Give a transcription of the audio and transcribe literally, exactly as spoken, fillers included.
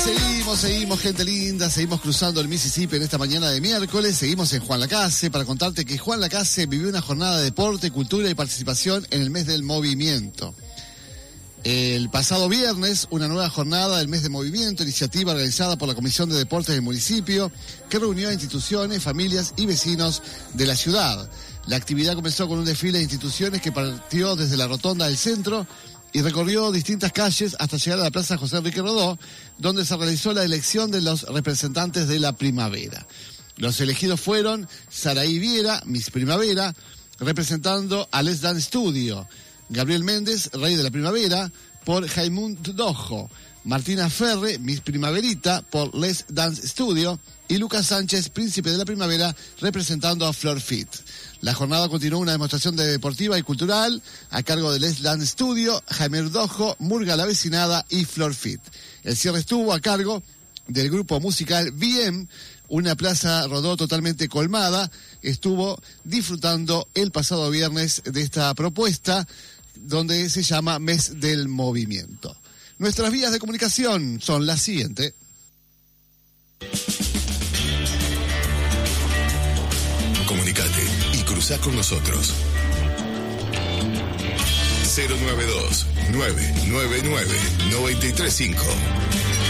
Seguimos, seguimos, gente linda, seguimos cruzando el Mississippi en esta mañana de miércoles, seguimos en Juan Lacase para contarte que Juan Lacase vivió una jornada de deporte, cultura y participación en el mes del movimiento. El pasado viernes, una nueva jornada del mes de movimiento, iniciativa realizada por la Comisión de Deportes del municipio, que reunió a instituciones, familias y vecinos de la ciudad. La actividad comenzó con un desfile de instituciones que partió desde la rotonda del centro y recorrió distintas calles hasta llegar a la Plaza José Enrique Rodó, donde se realizó la elección de los representantes de la primavera. Los elegidos fueron Saraí Viera, Miss Primavera, representando a Let's Dance Studio; Gabriel Méndez, Rey de la Primavera, por Jaimund Dojo; Martina Ferre, Miss Primaverita, por Let's Dance Studio; y Lucas Sánchez, Príncipe de la Primavera, representando a Flor Fit. La jornada continuó una demostración de deportiva y cultural a cargo de Let's Dance Studio, Jaime Dojo, Murga la Vecinada y Flor Fit. El cierre estuvo a cargo del grupo musical B M. Una Plaza Rodó totalmente colmada estuvo disfrutando el pasado viernes de esta propuesta, donde se llama Mes del Movimiento. Nuestras vías de comunicación son las siguientes. Comunicate y cruzá con nosotros. cero nueve dos, nueve nueve nueve, nueve tres cinco.